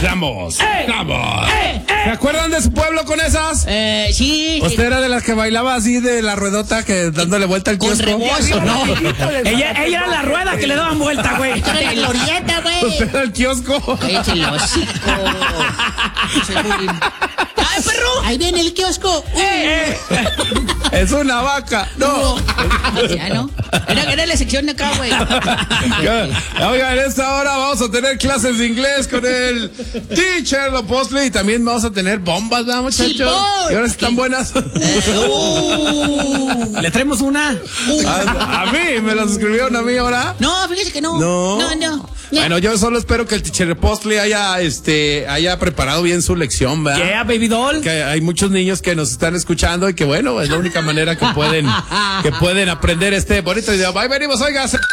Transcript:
¡Vamos! ¡Vamos! ¿Se acuerdan de su pueblo con esas? Sí. Usted era de las que bailaba así de la ruedota, que dándole vuelta al kiosco. Con rebozo, ¿no? Ella era la rueda que le daban vuelta, güey. Esto era la glorieta, güey. Usted era el kiosco. Cállate el hocico. ¡Ay, perro! Ahí viene el kiosco. Es una vaca. No. Ya, ¿no? Era la sección de acá, güey. Oigan, en esta hora vamos a tener clases de inglés con el teacher Lopostle, y también vamos a tener bombas, ¿verdad, muchachos? Sí, y ahora están buenas. Le traemos una. A mí me las escribieron a mí ahora. No, fíjese que no. No. Bueno, yo solo espero que el teacher Lopostle haya preparado bien su lección, ¿verdad? Yeah, baby doll. Que hay muchos niños que nos están escuchando y que bueno, es la única manera que pueden aprender este bonito idioma. Ahí venimos, oiga.